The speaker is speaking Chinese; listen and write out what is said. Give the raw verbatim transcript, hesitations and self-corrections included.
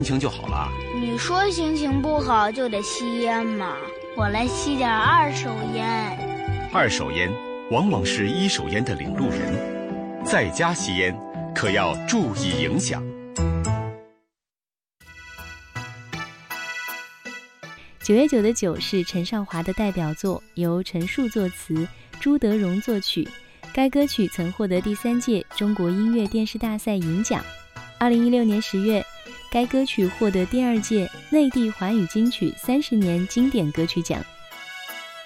心情就好了。 你说心情不好就得吸烟嘛，我来吸点二手烟。 二手烟往往是一手烟的领路人，在家吸烟可要注意影响。 九月九的九是陈少华的代表作，由陈数作词，朱德荣作曲。该歌曲曾获得第三届中国音乐电视大赛银奖。二零一六年十月，该歌曲获得第二届内地华语金曲三十年经典歌曲奖。